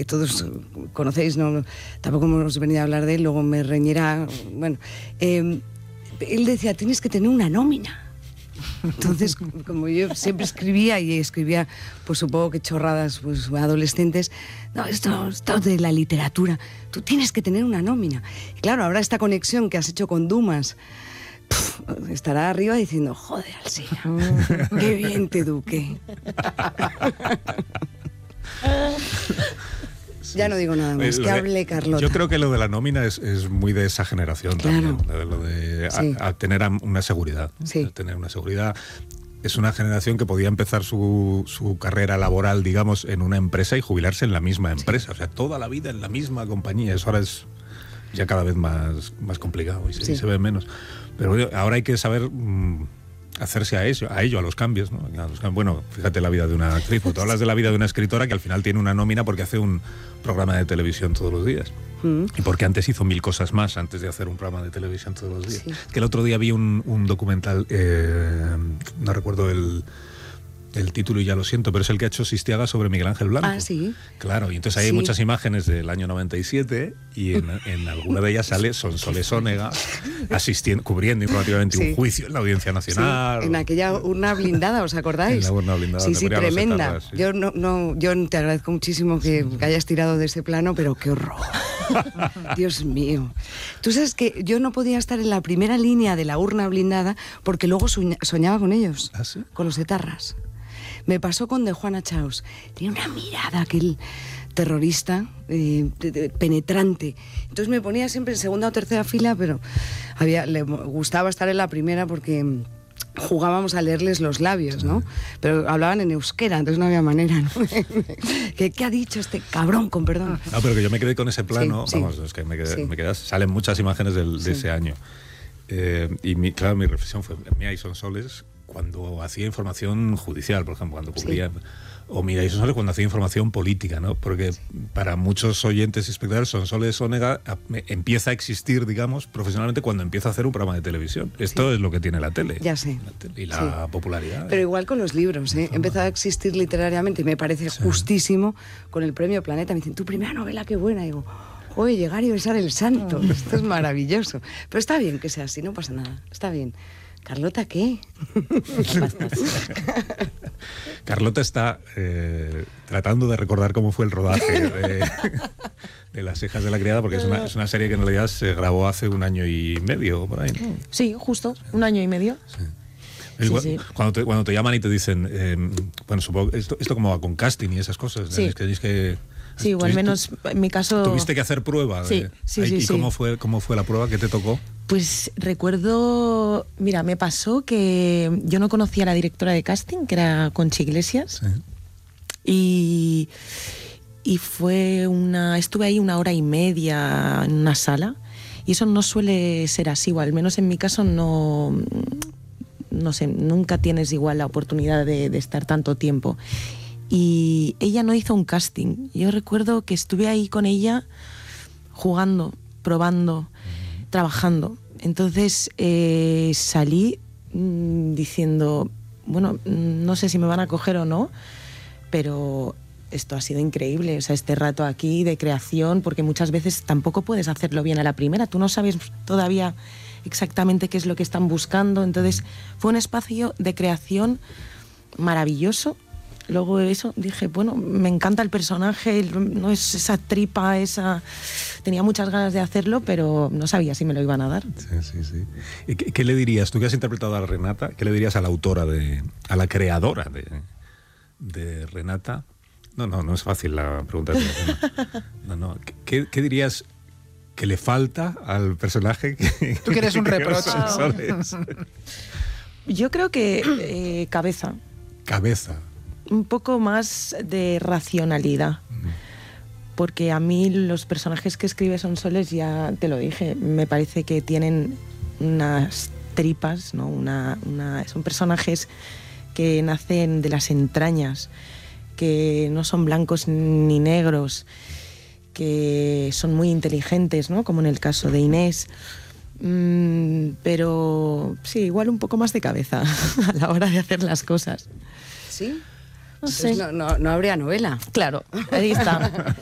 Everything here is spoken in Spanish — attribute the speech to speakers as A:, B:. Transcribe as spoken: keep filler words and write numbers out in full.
A: que todos conocéis, no, tampoco hemos venido a hablar de él, luego me reñirá, bueno, eh, él decía, tienes que tener una nómina. Entonces, como yo siempre escribía y escribía, pues supongo que chorradas pues adolescentes, no, esto, esto de la literatura, tú tienes que tener una nómina. Y claro, ahora esta conexión que has hecho con Dumas, pff, estará arriba diciendo, joder, Alsina, qué bien te eduqué. Ya no digo nada más, que hable Carlota.
B: Yo creo que lo de la nómina es, es muy de esa generación, claro. También, lo de
A: sí.
B: a, a tener una seguridad.
A: Sí.
B: A tener una seguridad. Es una generación que podía empezar su, su carrera laboral, digamos, en una empresa y jubilarse en la misma empresa. Sí. O sea, toda la vida en la misma compañía. Eso ahora es ya cada vez más, más complicado y se, sí. se ve menos. Pero ahora hay que saber... Mmm, hacerse a eso, a ello, a los cambios, ¿no? A los cambios. Bueno, fíjate la vida de una actriz, tú hablas de la vida de una escritora que al final tiene una nómina porque hace un programa de televisión todos los días. Mm. Y porque antes hizo mil cosas más antes de hacer un programa de televisión todos los días. Sí. Es que el otro día vi un, un documental, eh, no recuerdo el... el título y ya lo siento, pero es el que ha hecho Sistiaga sobre Miguel Ángel Blanco.
A: Ah, sí.
B: Claro, y entonces ahí sí. hay muchas imágenes del año noventa y siete y en, en alguna de ellas sale Sonsoles Onega asistiendo, cubriendo informativamente sí. un juicio en la Audiencia Nacional.
A: Sí. En aquella urna blindada, ¿os acordáis?
B: En la urna blindada.
A: Sí, sí, tremenda. Etarras, sí. Yo, no, no, yo te agradezco muchísimo que, que hayas tirado de ese plano, pero qué horror. Dios mío. Tú sabes que yo no podía estar en la primera línea de la urna blindada porque luego soñaba con ellos,
B: ¿Ah, sí?
A: con los etarras. Me pasó con de Juana Chaos. Tenía una mirada, aquel terrorista, eh, de, de, penetrante. Entonces me ponía siempre en segunda o tercera fila, pero había, le gustaba estar en la primera porque jugábamos a leerles los labios, ¿no? Pero hablaban en euskera, entonces no había manera, ¿no? ¿Qué, ¿Qué ha dicho este cabrón, con perdón?
B: No, pero que yo me quedé con ese plano,
A: sí,
B: vamos,
A: sí.
B: es que me quedé,
A: sí.
B: me quedé, salen muchas imágenes del, de sí. ese año. Eh, y mi, claro, mi reflexión fue, mira, y Sonsoles cuando hacía información judicial, por ejemplo, cuando cubría... Sí. O mira, y Sonsoles cuando hacía información política, ¿no? Porque sí. para muchos oyentes y espectadores, Sonsoles Onega empieza a existir, digamos, profesionalmente cuando empieza a hacer un programa de televisión. Esto sí. es lo que tiene la tele.
A: Ya sé.
B: La tele, y la
A: sí.
B: popularidad.
A: Pero igual con los libros, ¿eh? Empezó a existir literariamente y me parece sí. justísimo con el Premio Planeta. Me dicen, tu primera novela, qué buena. Y digo, oye, llegar y besar el santo. Oh. Esto es maravilloso. Pero está bien que sea así, no pasa nada. Está bien. ¿Carlota qué?
B: Carlota está eh, tratando de recordar cómo fue el rodaje de, de Las hijas de la criada, porque es una, es una serie que en realidad se grabó hace un año y medio, por ahí, ¿no?
C: Sí, justo, un año y medio.
B: Sí. Sí, sí. Cuando, te, cuando te llaman y te dicen, eh, bueno, supongo, esto, esto como va con casting y esas cosas,
C: sí.
B: es que, es que
C: sí, o al menos en mi caso...
B: ¿Tuviste que hacer prueba?
C: Sí, sí, sí.
B: ¿Y
C: sí.
B: cómo fue, cómo fue la prueba? ¿Qué te tocó?
C: Pues recuerdo, mira, me pasó que yo no conocía a la directora de casting, que era Conchi Iglesias, sí. y, y fue una, estuve ahí una hora y media en una sala, y eso no suele ser así, o al menos en mi caso no, no sé, nunca tienes igual la oportunidad de, de estar tanto tiempo. Y ella no hizo un casting, yo recuerdo que estuve ahí con ella jugando, probando, trabajando. Entonces eh, salí mmm, diciendo, bueno, no sé si me van a coger o no, pero esto ha sido increíble, o sea, este rato aquí de creación, porque muchas veces tampoco puedes hacerlo bien a la primera, tú no sabes todavía exactamente qué es lo que están buscando, entonces fue un espacio de creación maravilloso. Luego eso dije, bueno, me encanta el personaje, no es esa tripa, esa... Tenía muchas ganas de hacerlo, pero no sabía si me lo iban a dar.
B: Sí, sí, sí. ¿Y qué, qué le dirías, tú que has interpretado a Renata, qué le dirías a la autora, de, a la creadora de, de Renata? No, no, no es fácil la pregunta. No, no. ¿Qué, qué dirías que le falta al personaje? Que,
D: tú quieres un reproche.
C: Yo creo que eh, cabeza.
B: Cabeza.
C: Un poco más de racionalidad, porque a mí los personajes que escribe Sonsoles, ya te lo dije, me parece que tienen unas tripas, ¿no? Una, una, son personajes que nacen de las entrañas, que no son blancos ni negros, que son muy inteligentes, ¿no? Como en el caso de Inés. Mm, pero sí, igual un poco más de cabeza a la hora de hacer las cosas.
A: ¿Sí?
C: No sé.
A: No, no, no habría novela.
C: Claro, ahí está.